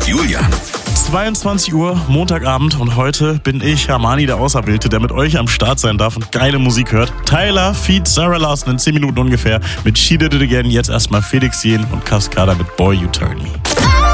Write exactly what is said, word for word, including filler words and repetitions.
Julian. zweiundzwanzig Uhr, Montagabend, und heute bin ich, Armani, der Auserwählte, der mit euch am Start sein darf und geile Musik hört. Tyler feat. Sarah Larson in zehn Minuten ungefähr mit She Did It Again. Jetzt erstmal Felix Jähn und Cascada mit Boy You Turn Me.